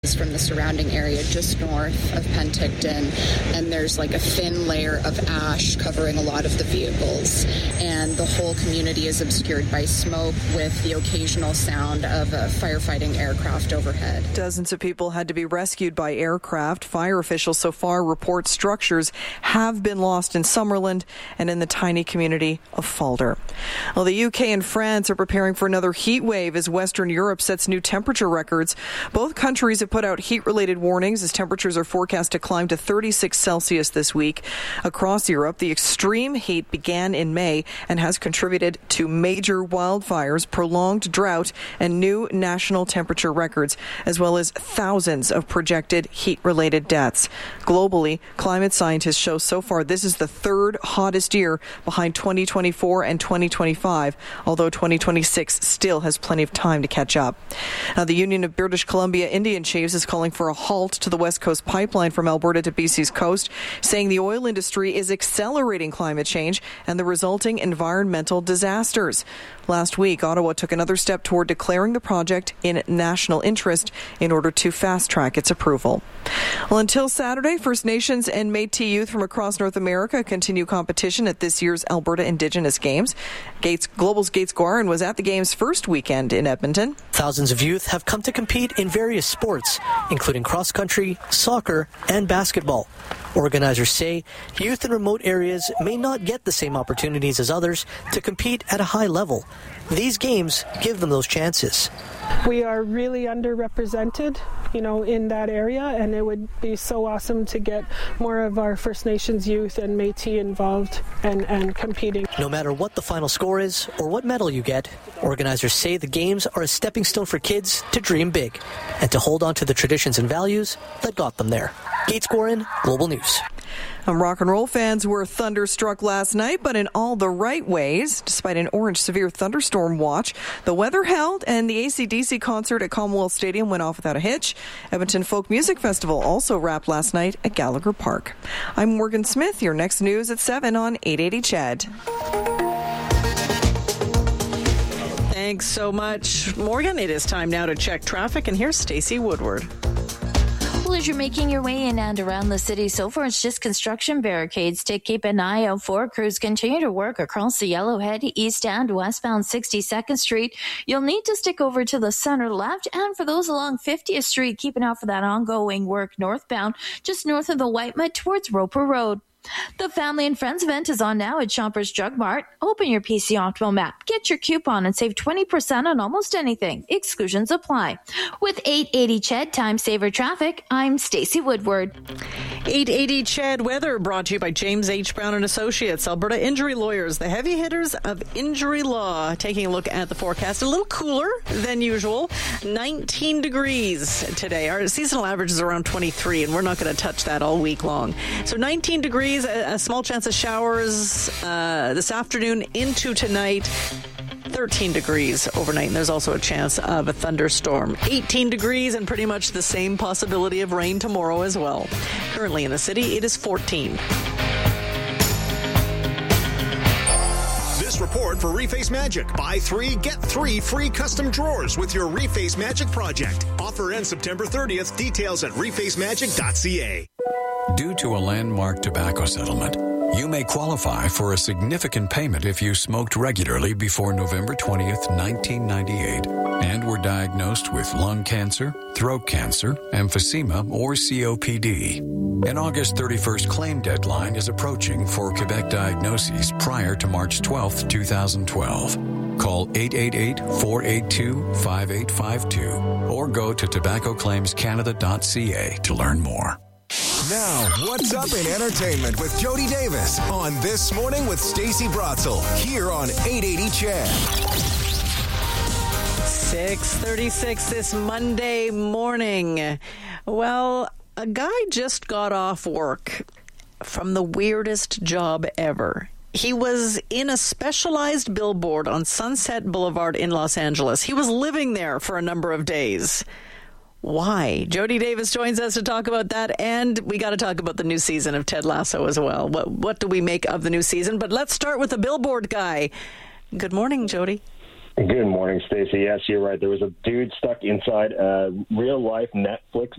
from the surrounding area just north of Penticton, and there's like a thin layer of ash covering a lot of the vehicles, and the whole community is obscured by smoke with the occasional sound of a firefighting aircraft overhead. Dozens of people had to be rescued by aircraft. Fire officials so far report structures have been lost in Summerland and in the tiny community of Falder. Well, the UK and France are preparing for another heat wave as Western Europe sets new temperature records. Both countries have put out heat-related warnings as temperatures are forecast to climb to 36 Celsius this week. Across Europe, the extreme heat began in May and has contributed to major wildfires, prolonged drought, and new national temperature records, as well as thousands of projected heat-related deaths. Globally, climate scientists show so far this is the third hottest year behind 2024 and 2025, although 2026 still has plenty of time to catch up. Now, the Union of British Columbia Indian Chiefs is calling for a halt to the West Coast pipeline from Alberta to BC's coast, saying the oil industry is accelerating climate change and the resulting environmental disasters. Last week, Ottawa took another step toward declaring the project in national interest in order to fast-track its approval. Well, until Saturday, First Nations and Métis youth from across North America continue competition at this year's Alberta Indigenous Games. Global's Gates Guarin was at the Games' first weekend in Edmonton. Thousands of youth have come to compete in various sports, including cross-country, soccer, and basketball. Organizers say youth in remote areas may not get the same opportunities as others to compete at a high level. These games give them those chances. We are really underrepresented, in that area, and it would be so awesome to get more of our First Nations youth and Métis involved and competing. No matter what the final score is or what medal you get, organizers say the games are a stepping stone for kids to dream big and to hold on to the traditions and values that got them there. Gates Guarin, Global News. Rock and roll fans were thunderstruck last night, but in all the right ways. Despite an orange severe thunderstorm watch, the weather held and the AC/DC concert at Commonwealth Stadium went off without a hitch. Edmonton Folk Music Festival also wrapped last night at Gallagher Park. I'm Morgan Smith. Your next news at 7 on 880 CHED. Thanks so much, Morgan. It is time now to check traffic, and here's Stacey Woodward. Well, as you're making your way in and around the city, so far it's just construction barricades to keep an eye out for. Crews continue to work across the Yellowhead, east and westbound 62nd Street. You'll need to stick over to the center left, and for those along 50th Street, keep an eye out for that ongoing work northbound, just north of the Whitemud towards Roper Road. The Family and Friends event is on now at Shoppers Drug Mart. Open your PC Optimal map, get your coupon, and save 20% on almost anything. Exclusions apply. With 880 CHED Time Saver Traffic, I'm Stacey Woodward. 880 CHED weather brought to you by James H. Brown and Associates, Alberta Injury Lawyers, the heavy hitters of injury law. Taking a look at the forecast, a little cooler than usual. 19 degrees today. Our seasonal average is around 23, and we're not going to touch that all week long. So 19 degrees. A small chance of showers this afternoon into tonight. 13 degrees overnight, and there's also a chance of a thunderstorm. 18 degrees and pretty much the same possibility of rain tomorrow as well. Currently in the city, it is 14. This report for Reface Magic. Buy 3, get 3 free custom drawers with your Reface Magic project. Offer ends September 30th. Details at refacemagic.ca. Due to a landmark tobacco settlement, you may qualify for a significant payment if you smoked regularly before November 20th, 1998, and were diagnosed with lung cancer, throat cancer, emphysema, or COPD. An August 31st claim deadline is approaching for Quebec diagnoses prior to March 12th, 2012. Call 888-482-5852 or go to tobaccoclaimscanada.ca to learn more. Now, what's up in entertainment with Jody Davis on This Morning with Stacey Brotzel here on 880 CHED. 6:36 this Monday morning. Well, a guy just got off work from the weirdest job ever. He was in a specialized billboard on Sunset Boulevard in Los Angeles. He was living there for a number of days. Why? Jody Davis joins us to talk about that, and we got to talk about the new season of Ted Lasso as well. What do we make of the new season? But let's start with the billboard guy. Good morning, Jody. Good morning, Stacey. Yes, you're right. There was a dude stuck inside a real-life Netflix